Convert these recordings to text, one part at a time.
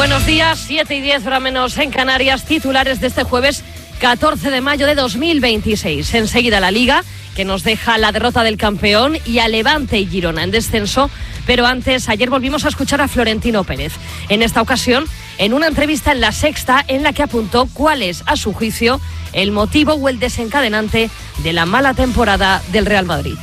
Buenos días, 7:10 hora menos en Canarias, titulares de este jueves 14 de mayo de 2026. Enseguida la Liga, que nos deja la derrota del campeón, y a Levante y Girona en descenso. Pero antes, ayer volvimos a escuchar a Florentino Pérez. En esta ocasión, en una entrevista en La Sexta, en la que apuntó cuál es, a su juicio, el motivo o el desencadenante de la mala temporada del Real Madrid.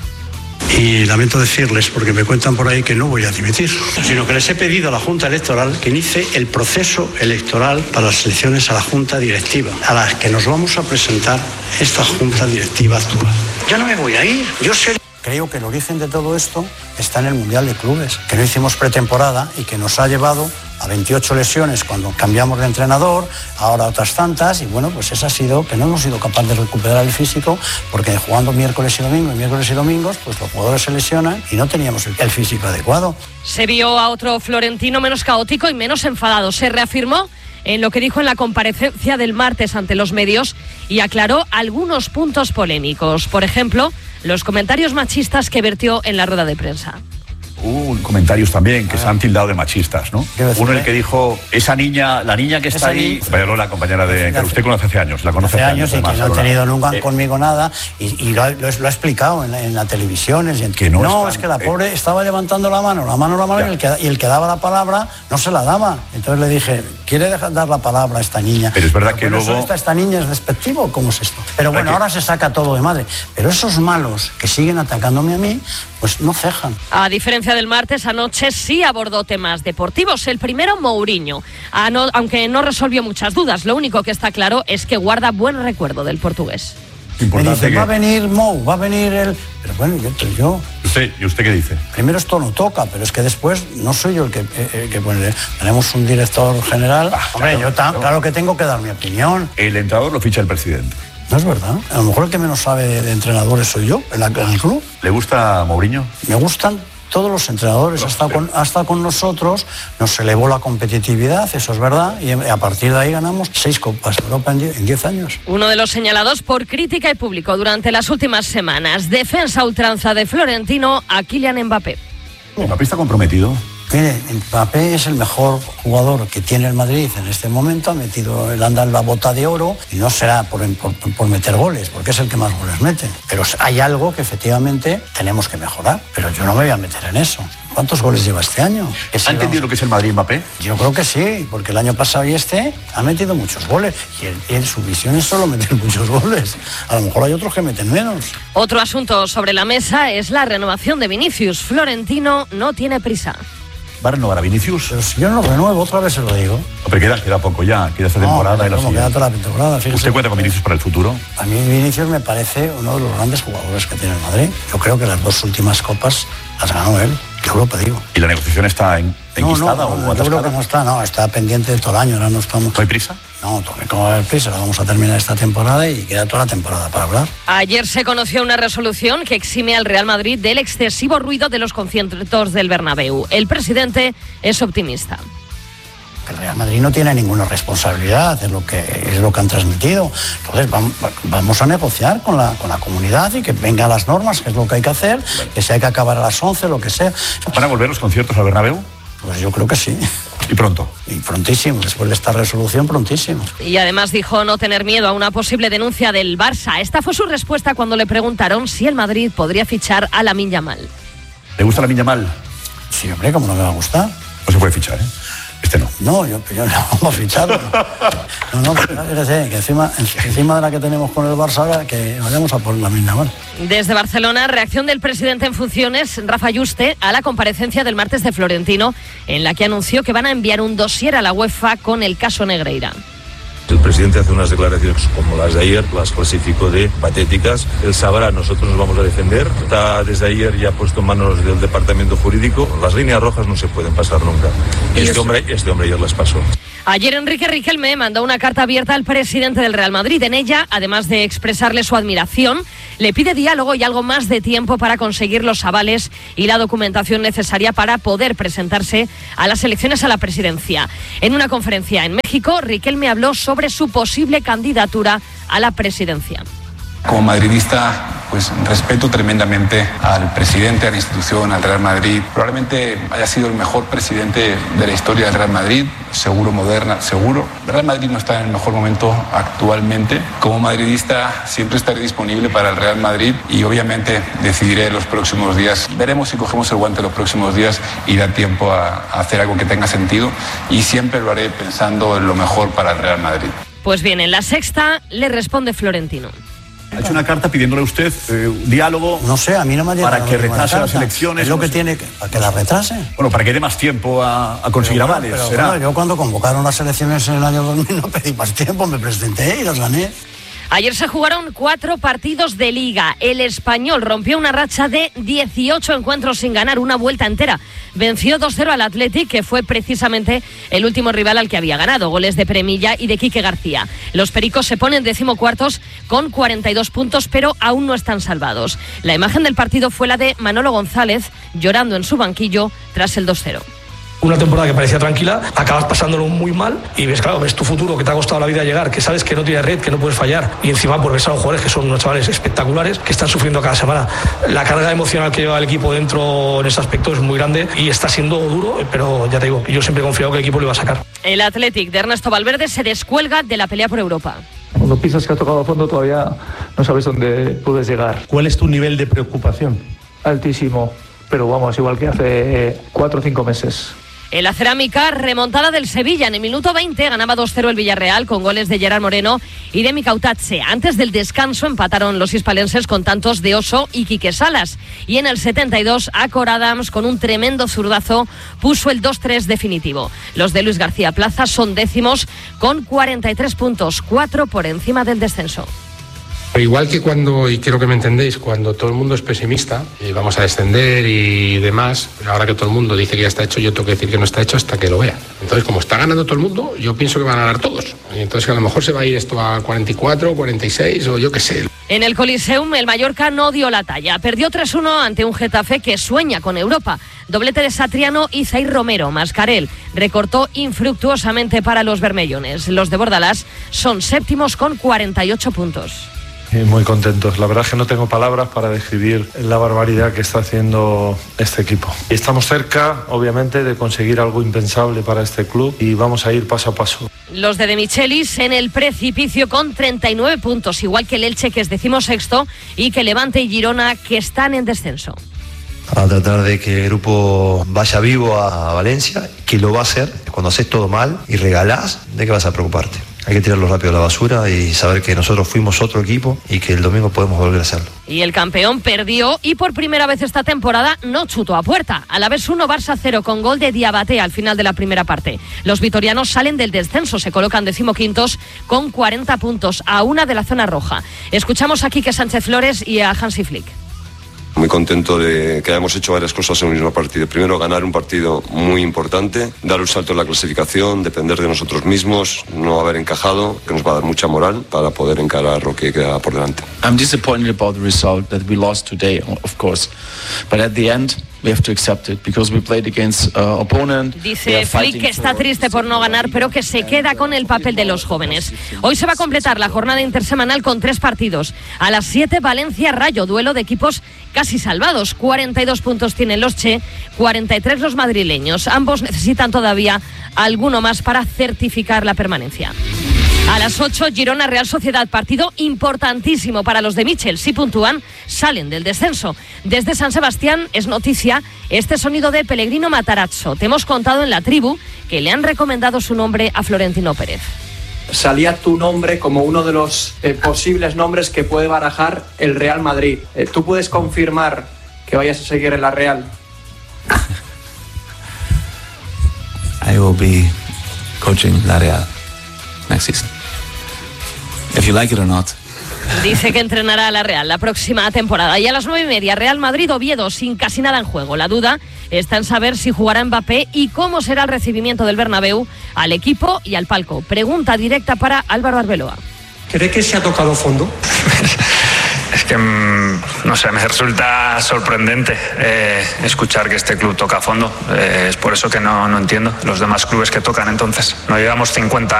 Y lamento decirles, porque me cuentan por ahí que no voy a dimitir, sino que les he pedido a la Junta Electoral que inicie el proceso electoral para las elecciones a la Junta Directiva, a las que nos vamos a presentar esta Junta Directiva actual. Yo no me voy a ir, yo sé. Creo que el origen de todo esto está en el Mundial de Clubes, que no hicimos pretemporada y que nos ha llevado a 28 lesiones cuando cambiamos de entrenador, ahora otras tantas, y bueno, pues esa ha sido que no hemos sido capaces de recuperar el físico, porque jugando miércoles y domingos, pues los jugadores se lesionan y no teníamos el físico adecuado. Se vio a otro Florentino menos caótico y menos enfadado. Se reafirmó en lo que dijo en la comparecencia del martes ante los medios y aclaró algunos puntos polémicos. Por ejemplo, los comentarios machistas que vertió en la rueda de prensa. Hubo comentarios también que se han tildado de machistas, ¿no? Uno, el que dijo, esa niña, la niña que está ahí, la compañera que usted conoce hace años, la conoce hace años y que no ha tenido nunca conmigo nada, y lo ha explicado en la televisión. Que no, es que la pobre estaba levantando la mano, y el que daba la palabra no se la daba. Entonces le dije, ¿quiere dar la palabra a esta niña? Pero es verdad que luego... Esta niña es despectivo, ¿cómo es esto? Pero bueno, ahora se saca todo de madre. Pero esos malos que siguen atacándome a mí, pues no cejan. A diferencia del martes, anoche sí abordó temas deportivos. El primero, Mourinho. Aunque no resolvió muchas dudas, lo único que está claro es que guarda buen recuerdo del portugués. Me dice, va a venir Mou, va a venir él. Pero bueno, yo... ¿Y usted qué dice? Primero esto no toca, pero es que después no soy yo el que pone. Tenemos un director general. Hombre, claro que tengo que dar mi opinión. El entrenador lo ficha el presidente. No es verdad. A lo mejor el que menos sabe de entrenadores soy yo, en el club. ¿Le gusta Mourinho? Me gustan todos los entrenadores. Ha estado con nosotros, nos elevó la competitividad, eso es verdad, y a partir de ahí ganamos 6 Copas de Europa en 10 años. Uno de los señalados por crítica y público durante las últimas semanas. Defensa a ultranza de Florentino a Kylian Mbappé. ¿Mbappé está comprometido? Mire, Mbappé es el mejor jugador que tiene el Madrid en este momento, anda en la bota de oro, y no será por meter goles, porque es el que más goles mete. Pero hay algo que efectivamente tenemos que mejorar, pero yo no me voy a meter en eso. ¿Cuántos goles lleva este año? ¿Ha entendido lo que es el Madrid, Mbappé? Yo creo que sí, porque el año pasado y ha metido muchos goles, y en su visión es solo meter muchos goles. A lo mejor hay otros que meten menos. Otro asunto sobre la mesa es la renovación de Vinicius. Florentino no tiene prisa. ¿Va a renovar a Vinicius? Pero si yo no lo renuevo, otra vez se lo digo. Pero queda poco ya, queda esta temporada. Queda toda la temporada. Fíjese. ¿Usted cuenta con Vinicius para el futuro? A mí Vinicius me parece uno de los grandes jugadores que tiene el Madrid. Yo creo que las 2 últimas copas las ganó él. Yo lo digo. ¿Y la negociación está enquistada o atascada? Yo creo que está pendiente de todo el año. Ahora no estamos... ¿No hay prisa? No, ¿cómo va a haber prisa? Vamos a terminar esta temporada y queda toda la temporada para hablar. Ayer se conoció una resolución que exime al Real Madrid del excesivo ruido de los conciertos del Bernabéu. El presidente es optimista. El Real Madrid no tiene ninguna responsabilidad, es lo que han transmitido. Entonces vamos a negociar con la comunidad y que vengan las normas, que es lo que hay que hacer, que si hay que acabar a las 11, lo que sea. ¿Van a volver los conciertos al Bernabéu? Pues yo creo que sí. ¿Y pronto? Y prontísimo, después de esta resolución, prontísimo. Y además dijo no tener miedo a una posible denuncia del Barça. Esta fue su respuesta cuando le preguntaron si el Madrid podría fichar a Lamine Yamal. ¿Le gusta Lamine Yamal? Sí, hombre, ¿cómo no me va a gustar? No se puede fichar, ¿eh? Este no. No, yo no vamos a ficharlo. No, fíjese, que encima de la que tenemos con el Barça, que vayamos a por Lamine Yamal. Desde Barcelona, reacción del presidente en funciones, Rafa Yuste, a la comparecencia del martes de Florentino, en la que anunció que van a enviar un dossier a la UEFA con el caso Negreira. El presidente hace unas declaraciones como las de ayer, las clasificó de patéticas. Él sabrá, nosotros nos vamos a defender. Está desde ayer ya puesto en manos del departamento jurídico. Las líneas rojas no se pueden pasar nunca. Este hombre ayer las pasó. Ayer Enrique Riquelme mandó una carta abierta al presidente del Real Madrid. En ella, además de expresarle su admiración, le pide diálogo y algo más de tiempo para conseguir los avales y la documentación necesaria para poder presentarse a las elecciones a la presidencia. En una conferencia en México, Riquelme habló sobre su posible candidatura a la presidencia. Como madridista pues respeto tremendamente al presidente, a la institución, al Real Madrid. Probablemente haya sido el mejor presidente de la historia del Real Madrid, seguro, Moderna, seguro. El Real Madrid no está en el mejor momento actualmente. Como madridista siempre estaré disponible para el Real Madrid y obviamente decidiré los próximos días. Veremos si cogemos el guante los próximos días y da tiempo a hacer algo que tenga sentido, y siempre lo haré pensando en lo mejor para el Real Madrid. Pues bien, en La Sexta le responde Florentino. Ha hecho una carta pidiéndole a usted un diálogo. No sé, a mí no me ha llegado para que retrase las elecciones. Es lo que tiene que... ¿Para que las retrase? Bueno, para que dé más tiempo a conseguir avales. Pero bueno, yo cuando convocaron las elecciones en el año 2000 no pedí más tiempo, me presenté y las gané. Ayer se jugaron 4 partidos de Liga. El Español rompió una racha de 18 encuentros sin ganar, una vuelta entera. Venció 2-0 al Athletic, que fue precisamente el último rival al que había ganado. Goles de Premilla y de Quique García. Los pericos se ponen 14º con 42 puntos, pero aún no están salvados. La imagen del partido fue la de Manolo González llorando en su banquillo tras el 2-0. Una temporada que parecía tranquila, acabas pasándolo muy mal y ves tu futuro, que te ha costado la vida llegar, que sabes que no tienes red, que no puedes fallar, y encima pues ves a los jugadores que son unos chavales espectaculares que están sufriendo cada semana. La carga emocional que lleva el equipo dentro en ese aspecto es muy grande y está siendo duro, pero ya te digo, yo siempre he confiado que el equipo lo iba a sacar. El Athletic de Ernesto Valverde se descuelga de la pelea por Europa. Cuando piensas que has tocado a fondo todavía no sabes dónde puedes llegar. ¿Cuál es tu nivel de preocupación? Altísimo, pero vamos, igual que hace 4 o 5 meses. En la Cerámica, remontada del Sevilla. En el minuto 20 ganaba 2-0 el Villarreal con goles de Gerard Moreno y de Micautazze. Antes del descanso empataron los hispalenses con tantos de Oso y Quique Salas. Y en el 72, Acor Adams, con un tremendo zurdazo, puso el 2-3 definitivo. Los de Luis García Plaza son décimos con 43 puntos, 4 por encima del descenso. Igual que cuando, y quiero que me entendéis, cuando todo el mundo es pesimista y vamos a descender y demás, ahora que todo el mundo dice que ya está hecho, yo tengo que decir que no está hecho hasta que lo vea. Entonces, como está ganando todo el mundo, yo pienso que van a ganar todos. Y entonces a lo mejor se va a ir esto a 44, 46 o yo qué sé. En el Coliseum, el Mallorca no dio la talla. Perdió 3-1 ante un Getafe que sueña con Europa. Doblete de Satriano y Zair Romero. Mascarell recortó infructuosamente para los bermellones. Los de Bordalás son séptimos con 48 puntos. Muy contentos. La verdad es que no tengo palabras para describir la barbaridad que está haciendo este equipo. Y estamos cerca, obviamente, de conseguir algo impensable para este club y vamos a ir paso a paso. Los de Michelis en el precipicio con 39 puntos, igual que el Elche, que es 16º, y que Levante y Girona, que están en descenso. A tratar de que el grupo vaya vivo a Valencia, que lo va a hacer. Cuando haces todo mal y regalás, ¿de qué vas a preocuparte? Hay que tirarlo rápido a la basura y saber que nosotros fuimos otro equipo y que el domingo podemos volver a hacerlo. Y el campeón perdió y por primera vez esta temporada no chutó a puerta. Alavés 1, Barça 0 con gol de Diabaté al final de la primera parte. Los vitorianos salen del descenso, se colocan 15º con 40 puntos a 1 de la zona roja. Escuchamos a Quique Sánchez Flores y a Hansi Flick. Muy contento de que hayamos hecho varias cosas en el mismo partido. Primero, ganar un partido muy importante, dar un salto en la clasificación, depender de nosotros mismos, no haber encajado, que nos va a dar mucha moral para poder encarar lo que queda por delante. I'm disappointed about the result that we lost today, of course, but at the end we have to accept it because we played against opponent. Dice Flick que está triste por no ganar, pero que se queda con el papel de los jóvenes. Hoy se va a completar la jornada intersemanal con 3 partidos. A las 7, Valencia-Rayo, duelo de equipos casi salvados. 42 puntos tienen los Che, 43 los madrileños. Ambos necesitan todavía alguno más para certificar la permanencia. A las 8, Girona Real Sociedad, partido importantísimo para los de Michel. Si puntúan, salen del descenso. Desde San Sebastián es noticia este sonido de Pellegrino Matarazzo. Te hemos contado en la tribu que le han recomendado su nombre a Florentino Pérez. Salía tu nombre como uno de los posibles nombres que puede barajar el Real Madrid. ¿Tú puedes confirmar que vayas a seguir en la Real? I will be coaching la Real next season. If you like it or not. Dice que entrenará a la Real la próxima temporada. Y a las 9:30, Real Madrid-Oviedo, sin casi nada en juego. La duda está en saber si jugará Mbappé y cómo será el recibimiento del Bernabéu al equipo y al palco. Pregunta directa para Álvaro Arbeloa. ¿Cree que se ha tocado fondo? Es que, no sé, me resulta sorprendente escuchar que este club toca a fondo. Es por eso que no entiendo los demás clubes que tocan entonces. No llevamos 50